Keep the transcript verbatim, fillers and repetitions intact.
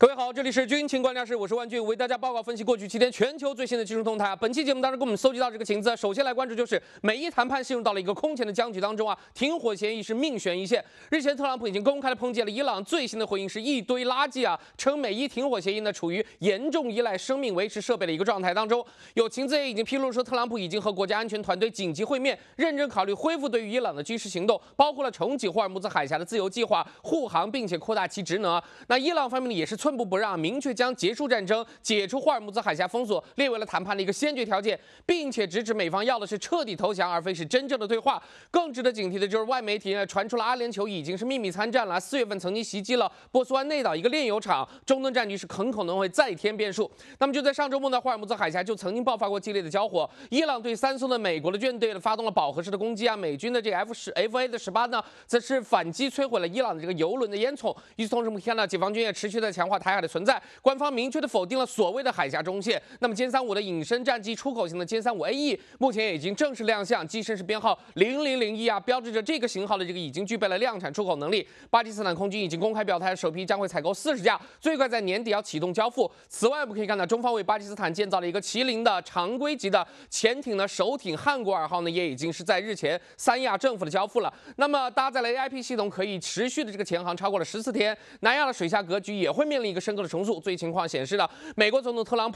各位好，这里是军情观察室，我是万俊，为大家报告分析过去七天全球最新的技术动态啊。本期节目当中，给我们搜集到这个情资，首先来关注就是美伊谈判陷入到了一个空前的僵局当中啊，停火协议是命悬一线。日前，特朗普已经公开的抨击了伊朗，最新的回应是一堆垃圾啊，称美伊停火协议呢处于严重依赖生命维持设备的一个状态当中。有情资也已经披露说，特朗普已经和国家安全团队紧急会面，认真考虑恢复对于伊朗的军事行动，包括了重启霍尔木兹海峡的自由计划、护航，并且扩大其职能。那伊朗方面呢也是寸步不让，明确将结束战争、解除霍尔木兹海峡封锁列为了谈判的一个先决条件，并且直指美方要的是彻底投降，而非是真正的对话。更值得警惕的就是外媒体呢传出了阿联酋已经是秘密参战了，四月份曾经袭击了波斯湾内岛一个炼油厂，中东战局是很可能会再添变数。那么就在上周末呢，霍尔木兹海峡就曾经爆发过激烈的交火，伊朗对三艘的美国的舰队呢发动了饱和式的攻击啊，美军的这个 F 十 F A 的十八呢，则是反击摧毁了伊朗的这个油轮的烟囱。与此同时，我们看到解放军也持续在强化台海的存在。官方明确的否定了所谓的海峡中线。那么歼三五的隐身战机出口型的歼三五 A E 目前也已经正式亮相，机身是编号零零零一啊，标志着这个型号的这个已经具备了量产出口能力。巴基斯坦空军已经公开表态，首批将会采购四十架，最快在年底要启动交付。此外，我们可以看到中方为巴基斯坦建造了一个麒麟的常规级的潜艇呢，首艇汉国尔号呢也已经是在日前三亚政府的交付了。那么搭载了 A I P 系统，可以持续的这个潜航超过了十四天。南亚的水下格局也会面临一个深刻的重塑。最新情况显示呢，美国总统特朗普